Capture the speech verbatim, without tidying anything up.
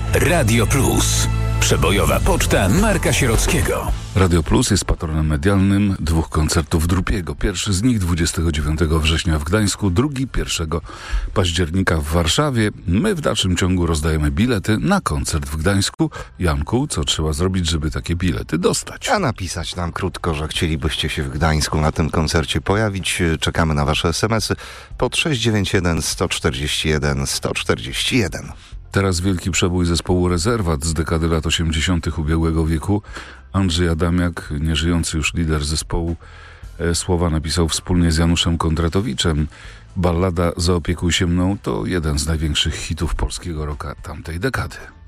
Radio Plus. Przebojowa poczta Marka Sierockiego. Radio Plus jest patronem medialnym dwóch koncertów Drupiego. Pierwszy z nich dwudziestego dziewiątego września w Gdańsku, drugi pierwszego października w Warszawie. My w dalszym ciągu rozdajemy bilety na koncert w Gdańsku. Janku, co trzeba zrobić, żeby takie bilety dostać? A napisać nam krótko, że chcielibyście się w Gdańsku na tym koncercie pojawić. Czekamy na wasze esemesy pod sześć dziewięć jeden sto czterdzieści jeden sto czterdzieści jeden. Teraz wielki przebój zespołu Rezerwat z dekady lat osiemdziesiątych ubiegłego wieku. Andrzej Adamiak, nieżyjący już lider zespołu, e, słowa napisał wspólnie z Januszem Kondratowiczem. Ballada Zaopiekuj się mną to jeden z największych hitów polskiego rocka tamtej dekady.